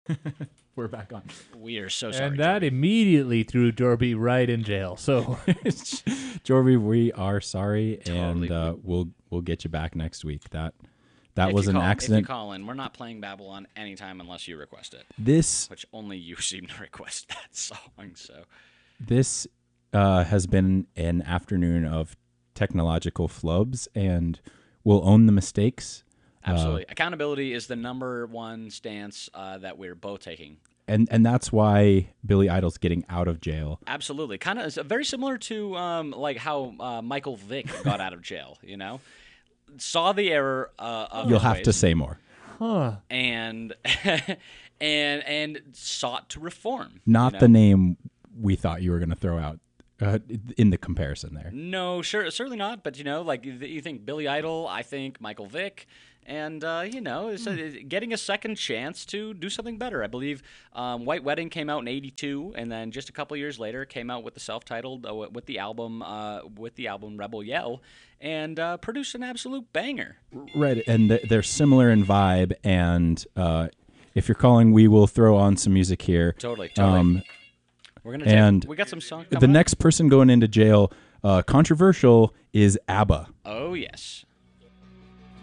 We're back on. We are so sorry. And that Jorby. immediately threw Dorby right in jail. So Jorby, we are sorry, Totally. and we'll get you back next week. That If was you an call, If accident. you call in, we're not playing Babylon anytime unless you request it, This which only you seem to request that song. So this has been an afternoon of technological flubs, and we'll own the mistakes. absolutely, accountability is the number one stance that we're both taking. And that's why Billy Idol's getting out of jail. Absolutely, kind of very similar to like how Michael Vick got out of jail. Saw the error of You'll his have to ways say more. and and sought to reform. Not the name we thought you were going to throw out in the comparison there. No, certainly not. But like you think Billy Idol, I think Michael Vick, and getting a second chance to do something better. I believe White Wedding came out in '82, and then just a couple years later came out with the self-titled with the album Rebel Yell, and produced an absolute banger. Right, and they're similar in vibe. And if you're calling, we will throw on some music here. Totally. We're gonna and we got some songs. The next person going into jail, controversial, is ABBA. Oh yes.